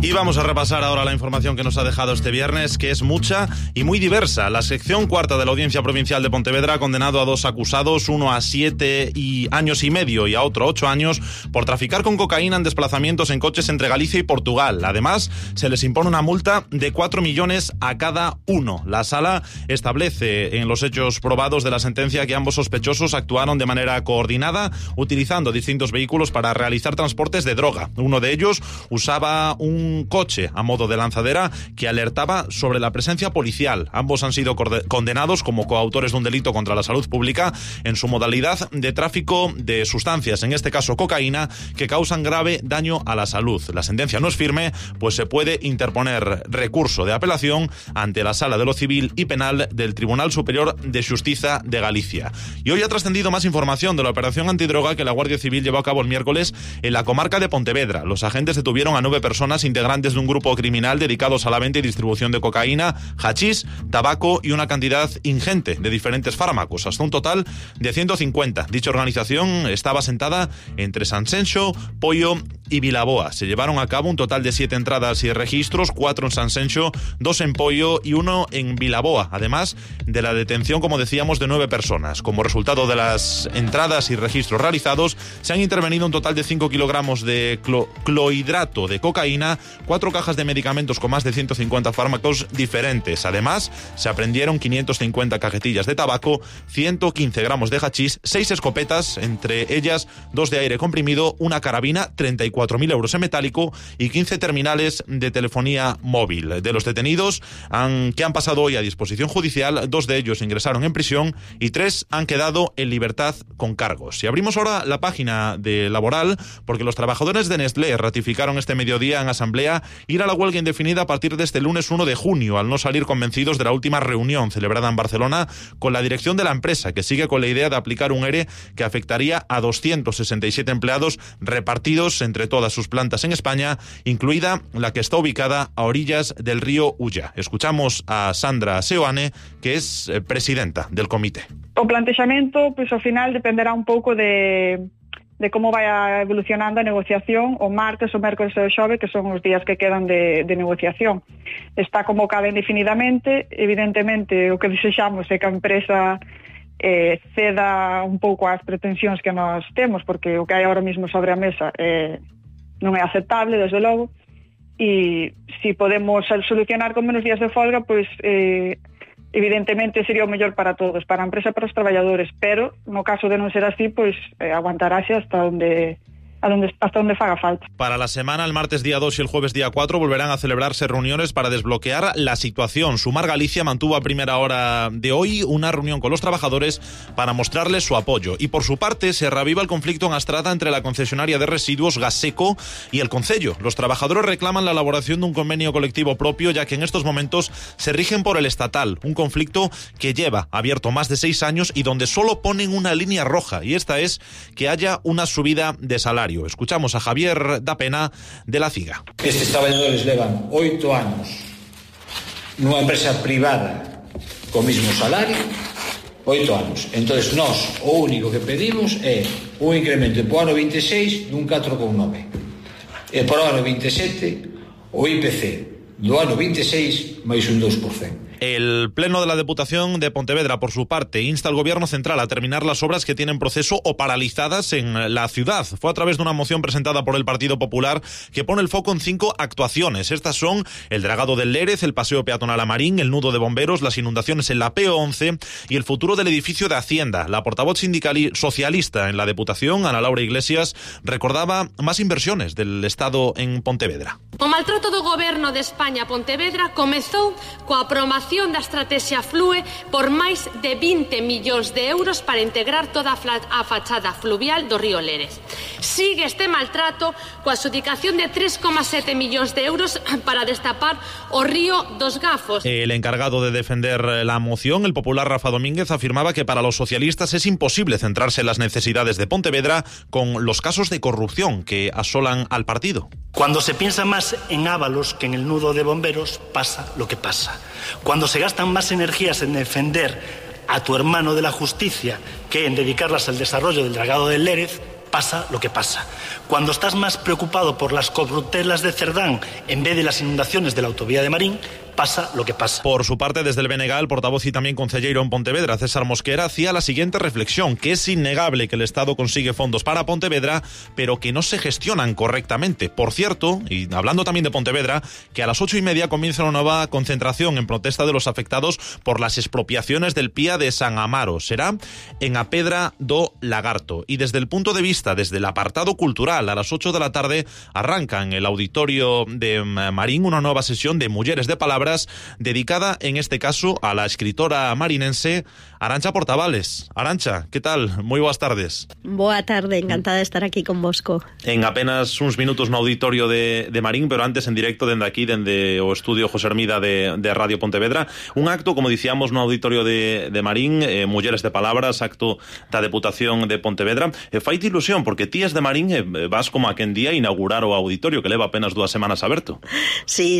Y vamos a repasar ahora la información que nos ha dejado este viernes, que es mucha y muy diversa. La sección cuarta de la Audiencia Provincial de Pontevedra ha condenado a 2 acusados, uno a 7 años y medio y a otro 8 años, por traficar con cocaína en desplazamientos en coches entre Galicia y Portugal. Además, se les impone una multa de 4 millones a cada uno. La sala establece en los hechos probados de la sentencia que ambos sospechosos actuaron de manera coordinada, utilizando distintos vehículos para realizar transportes de droga. Uno de ellos usaba un coche a modo de lanzadera que alertaba sobre la presencia policial. Ambos han sido condenados como coautores de un delito contra la salud pública en su modalidad de tráfico de sustancias, en este caso cocaína, que causan grave daño a la salud. La sentencia no es firme, pues se puede interponer recurso de apelación ante la Sala de lo Civil y Penal del Tribunal Superior de Xustiza de Galicia. Y hoy ha trascendido más información de la operación antidroga que la Guardia Civil llevó a cabo el miércoles en la comarca de Pontevedra. Los agentes detuvieron a 9 personas integrantes de un grupo criminal dedicados a la venta y distribución de cocaína, hachís, tabaco y una cantidad ingente de diferentes fármacos, hasta un total de 150. Dicha organización estaba asentada entre Sanxenxo, Poio y Vilaboa. Se llevaron a cabo un total de 7 entradas y registros, 4 en Sanxenxo, 2 en Poio y 1 en Vilaboa, además de la detención, como decíamos, de 9 personas. Como resultado de las entradas y registros realizados, se han intervenido un total de 5 kilogramos de clohidrato de cocaína, 4 cajas de medicamentos con más de 150 fármacos diferentes. Además, se aprendieron 550 cajetillas de tabaco, 115 gramos de hachís, 6 escopetas, entre ellas 2 de aire comprimido, una carabina, 34.000 euros en metálico y 15 terminales de telefonía móvil. De los detenidos que han pasado hoy a disposición judicial, 2 de ellos ingresaron en prisión y 3 han quedado en libertad con cargos. Y abrimos ahora la página de Laboral, porque los trabajadores de Nestlé ratificaron este mediodía en asamblea ir a la huelga indefinida a partir de este lunes 1 de junio, al no salir convencidos de la última reunión celebrada en Barcelona con la dirección de la empresa, que sigue con la idea de aplicar un ERE que afectaría a 267 empleados repartidos entre todas sus plantas en España, incluida la que está ubicada a orillas del río Ulla. Escuchamos a Sandra Seoane, que es presidenta del comité. O plantexamento, pois ao final dependerá un pouco de como vai evolucionando a negociación o martes, o mércores e o xove, que son os días que quedan de negociación. Está convocada indefinidamente. Evidentemente, o que desexamos é que a empresa ceda un pouco ás pretensións que nós temos, porque o que hai ahora mismo sobre a mesa non é aceptable, desde logo, e se podemos solucionar con menos días de folga, pois evidentemente sería o mellor para todos, para a empresa e para os traballadores, pero no caso de non ser así, pois aguantarase hasta onde faga falta. Para la semana, el martes día 2 y el jueves día 4 volverán a celebrarse reuniones para desbloquear la situación. Sumar Galicia mantuvo a primera hora de hoy una reunión con los trabajadores para mostrarles su apoyo. Y por su parte, se reaviva el conflicto en Astrada entre la concesionaria de residuos Gaseco y el Concello. Los trabajadores reclaman la elaboración de un convenio colectivo propio, ya que en estos momentos se rigen por el estatal. Un conflicto que lleva abierto más de 6 años y donde solo ponen una línea roja, y esta es que haya una subida de salario. Escuchamos a Javier da Pena de la CIGA. Estes traballadores levan 8 anos nunha empresa privada co mismo salario, 8 anos. Entonces nós o único que pedimos é un incremento por ano 26 dun 4,9 e por ano 27 o IPC do ano 26 máis un 2%. El Pleno de la Diputación de Pontevedra, por su parte, insta al Gobierno Central a terminar las obras que tienen proceso o paralizadas en la ciudad. Fue a través de una moción presentada por el Partido Popular que pone el foco en 5 actuaciones. Estas son el dragado del Lérez, el paseo peatonal a Marín, el nudo de bomberos, las inundaciones en la PO11 y el futuro del edificio de Hacienda. La portavoz sindical socialista en la Diputación, Ana Laura Iglesias, recordaba más inversiones del Estado en Pontevedra. O maltrato do Goberno de España a Pontevedra comezou coa aprobación da estrategia Flue por máis de 20 millóns de euros para integrar toda a fachada fluvial do río Lérez. Sigue este maltrato coa adxudicación de 3,7 millóns de euros para destapar o río dos Gafos. El encargado de defender la moción, el popular Rafa Domínguez, afirmaba que para los socialistas es imposible centrarse en las necesidades de Pontevedra con los casos de corrupción que asolan al partido. Cuando se piensa más en Ábalos que en el nudo de bomberos, pasa lo que pasa. Cuando se gastan más energías en defender a tu hermano de la justicia que en dedicarlas al desarrollo del dragado del Lérez, pasa lo que pasa. Cuando estás más preocupado por las corruptelas de Cerdán en vez de las inundaciones de la autovía de Marín, pasa lo que pasa. Por su parte, desde el BNG, el portavoz y también concelleiro en Pontevedra, César Mosquera, hacía la siguiente reflexión, que es innegable que el Estado consigue fondos para Pontevedra, pero que no se gestionan correctamente. Por cierto, y hablando también de Pontevedra, que a las 8:30 comienza una nueva concentración en protesta de los afectados por las expropiaciones del Pía de San Amaro. Será en a Pedra do Lagarto. Y desde el punto de vista, desde el apartado cultural, a las 8 de la tarde arranca en el auditorio de Marín una nueva sesión de Mujeres de Palabras, dedicada en este caso a la escritora marinense Arantxa Portavales. Arantxa, ¿qué tal? Muy boas tardes. Boa tarde, encantada de estar aquí con vosco. En apenas uns minutos no auditorio de Marín, pero antes en directo dende aquí, dende o estudio José Hermida de Radio Pontevedra, un acto, como dicíamos, no auditorio de Marín, Mulleres de Palabras, acto da Deputación de Pontevedra. Faite ilusión, porque ti es de Marín e vas como a quen día inaugurar o auditorio, que leva apenas 2 semanas aberto. Sí,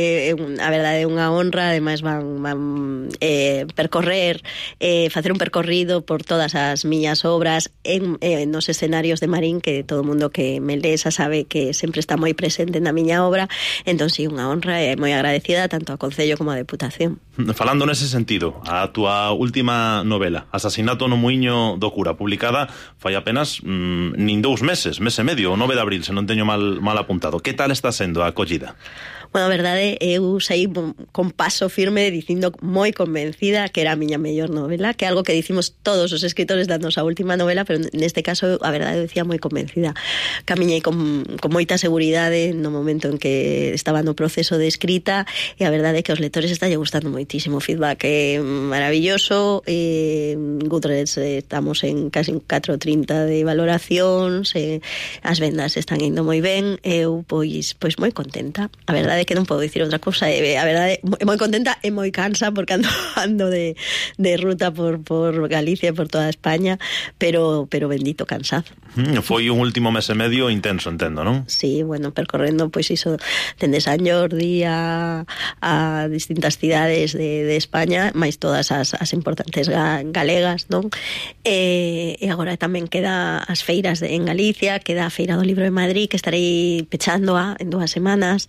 a verdade é unha honra, ademais van percorrer, facer un percorrido por todas as miñas obras nos escenarios de Marín, que todo o mundo que me lea sabe que sempre está moi presente na miña obra. Entón, sí, unha honra e moi agradecida tanto ao Concello como á Deputación. Falando nese sentido, a túa última novela, Asasinato no Muiño do Cura, publicada fai apenas nin 2 meses, mes e medio, o 9 de abril, se non teño mal apuntado. Que tal está sendo a acollida? Bueno, a verdade, eu saí con paso firme dicindo moi convencida que era a miña mellor novela, que é algo que dicimos todos os escritores da nosa última novela, pero neste caso, a verdade, eu decía moi convencida. Camiñei con moita seguridade no momento en que estaba no proceso de escrita, e a verdade é que aos lectores está lle gustando moitísimo. Feedback maravilloso, Goodreads estamos en casi 4,30 de valoracións, as vendas están indo moi ben, eu pois moi contenta. A verdade que non podo dicir outra cousa, a verdade é moi contenta e moi cansa porque ando de ruta por Galicia e por toda España, pero bendito cansado. Foi un último mes e medio intenso, entendo, non? Sí, bueno, percorrendo pois iso dende San Jordi a distintas cidades de España, máis todas as importantes galegas, non? E agora tamén queda as feiras en Galicia, queda a Feira do Libro de Madrid, que estarei pechando en 2 semanas.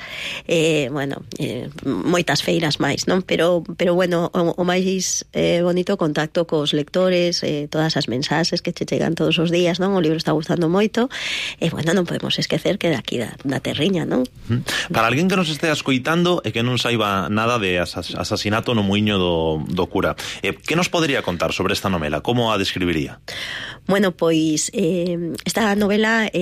Moitas feiras máis, non? Pero bueno, o máis bonito contacto cos lectores, todas as mensaxes que che chegan todos os días, non? O libro está gustando moito, e bueno, non podemos esquecer que daqui da terriña, non? Para alguén que nos estea escoitando e que non saiba nada de Asasinato no Muiño do Cura, que nos podería contar sobre esta novela? Como a describiría? Bueno, pois esta novela